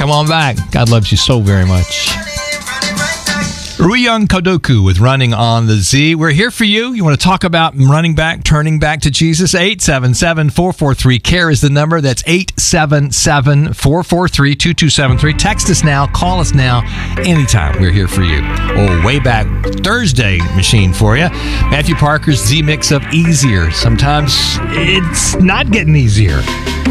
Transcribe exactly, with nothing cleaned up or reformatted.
Come on back. God loves you so very much. Ruyang Kodoku with Running on the Z. We're here for you. You want to talk about running back, turning back to Jesus? eight seven seven, four four three, C A R E is the number. That's eight seven seven, four four three, two two seven three. Text us now. Call us now. Anytime. We're here for you. Oh, way back Thursday machine for you. Matthew Parker's Z Mix of Easier. Sometimes it's not getting easier.